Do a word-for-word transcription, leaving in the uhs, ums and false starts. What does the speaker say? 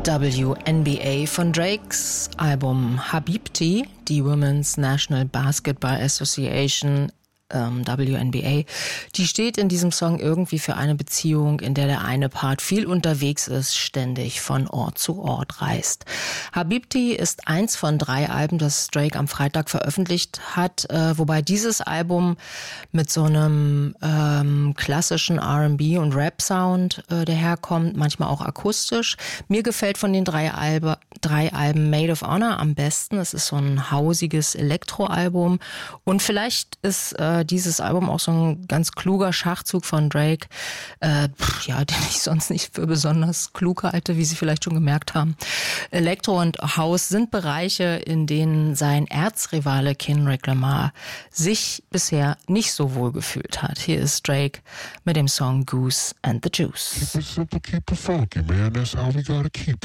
W N B A von Drakes Album Habibti, die Women's National Basketball Association, ähm, W N B A, die steht in diesem Song irgendwie für eine Beziehung, in der der eine Part viel unterwegs ist, ständig von Ort zu Ort reist. Habibti ist eins von drei Alben, das Drake am Freitag veröffentlicht hat, äh, wobei dieses Album mit so einem ähm, klassischen R and B und Rap-Sound äh, daherkommt, manchmal auch akustisch. Mir gefällt von den drei, Albe, drei Alben Maid of Honor am besten. Es ist so ein hausiges Elektroalbum und vielleicht ist äh, dieses Album auch so ein ganz kluger Schachzug von Drake, äh, ja, den ich sonst nicht für besonders klug halte, wie Sie vielleicht schon gemerkt haben. Elektro und House sind Bereiche, in denen sein Erzrivale Kendrick Lamar sich bisher nicht so wohl gefühlt hat. Hier ist Drake mit dem Song Goose and the Juice. Keep it simple, keep it funky, man. That's how we gotta keep it.